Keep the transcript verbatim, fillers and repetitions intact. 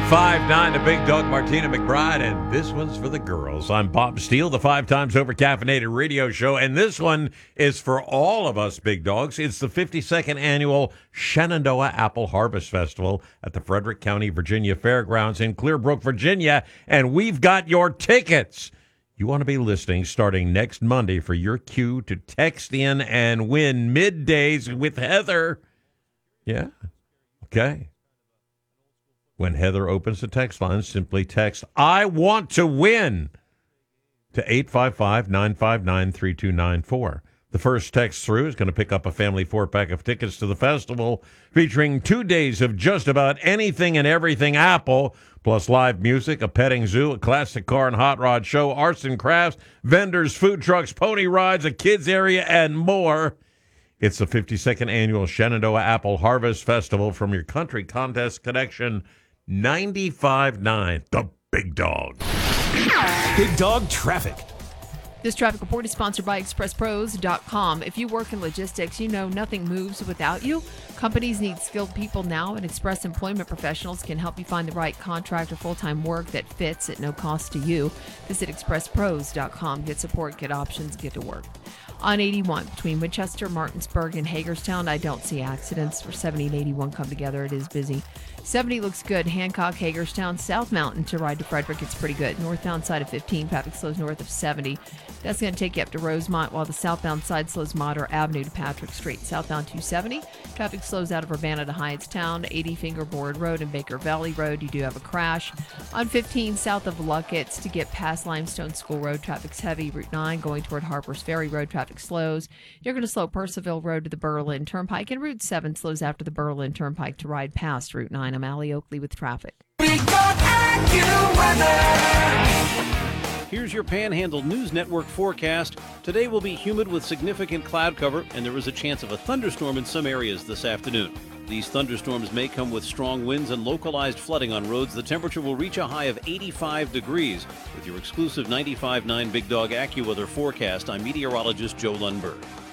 five nine, the Big Dog, Martina McBride, and this one's for the girls. I'm Bob Steele, the five times over caffeinated radio show, and this one is for all of us big dogs. It's the fifty-second annual Shenandoah Apple Harvest Festival at the Frederick County, Virginia Fairgrounds in Clearbrook, Virginia, and we've got your tickets. You want to be listening starting next Monday for your cue to text in and win middays with Heather. Yeah, okay. When Heather opens the text line, simply text, I want to win, to eight five five, nine five nine, three two nine four. The first text through is going to pick up a family four-pack of tickets to the festival, featuring two days of just about anything and everything Apple, plus live music, a petting zoo, a classic car and hot rod show, arts and crafts, vendors, food trucks, pony rides, a kids area, and more. It's the fifty-second annual Shenandoah Apple Harvest Festival from your country contest connection, ninety-five point nine, the Big Dog. Big Dog Traffic. This traffic report is sponsored by express pros dot com. If you work in logistics, you know nothing moves without you. Companies need skilled people now, and Express Employment Professionals can help you find the right contract or full-time work that fits at no cost to you. Visit express pros dot com. Get support, get options, get to work. On eighty-one, between Winchester, Martinsburg, and Hagerstown, I don't see accidents. For seventy and eighty-one come together, it is busy. seventy looks good. Hancock, Hagerstown, South Mountain to ride to Frederick, it's pretty good. Northbound side of fifteen, traffic slows north of seventy. That's going to take you up to Rosemont, while the southbound side slows Mater Avenue to Patrick Street. Southbound two seventy, traffic slows out of Urbana to Hyattstown, eighty Fingerboard Road and Baker Valley Road. You do have a crash. On fifteen, south of Luckett's to get past Limestone School Road, traffic's heavy. Route nine going toward Harper's Ferry Road, traffic slows. You're going to slow Purcellville Road to the Berlin Turnpike, and Route seven slows after the Berlin Turnpike to ride past Route nine. I'm Allie Oakley with traffic. Here's your Panhandle News Network forecast. Today will be humid with significant cloud cover, and there is a chance of a thunderstorm in some areas this afternoon. These thunderstorms may come with strong winds and localized flooding on roads. The temperature will reach a high of eighty-five degrees. With your exclusive ninety-five point nine Big Dog AccuWeather forecast, I'm meteorologist Joe Lundberg.